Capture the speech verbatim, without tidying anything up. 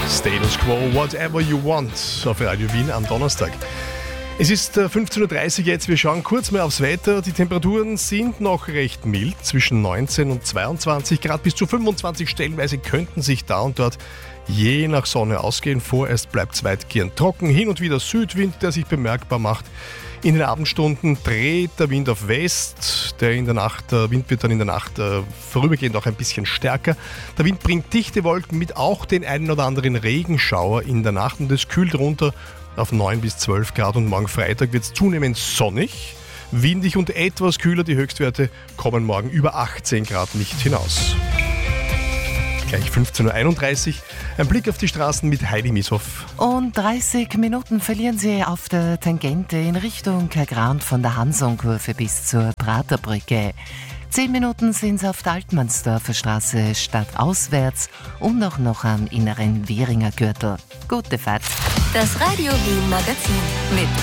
Status Quo, Whatever You Want auf Radio Wien am Donnerstag. Es ist fünfzehn Uhr dreißig jetzt, wir schauen kurz mal aufs Wetter. Die Temperaturen sind noch recht mild, zwischen neunzehn und zweiundzwanzig Grad, bis zu fünfundzwanzig stellenweise könnten sich da und dort je nach Sonne ausgehen. Vorerst bleibt es weitgehend trocken, hin und wieder Südwind, der sich bemerkbar macht. In den Abendstunden dreht der Wind auf West, der in der Nacht, der Wind wird dann in der Nacht äh, vorübergehend auch ein bisschen stärker. Der Wind bringt dichte Wolken mit, auch den einen oder anderen Regenschauer in der Nacht, und es kühlt runter auf neun bis zwölf Grad, und morgen Freitag wird es zunehmend sonnig, windig und etwas kühler. Die Höchstwerte kommen morgen über achtzehn Grad nicht hinaus. Gleich fünfzehn Uhr einunddreißig, ein Blick auf die Straßen mit Heidi Mieshoff. Und dreißig Minuten verlieren Sie auf der Tangente in Richtung Kergrand von der Hansonkurve bis zur Praterbrücke. Zehn Minuten sind es auf der Altmannsdorfer Straße stadtauswärts und auch noch am inneren Währinger Gürtel. Gute Fahrt. Das Radio Wien Magazin mit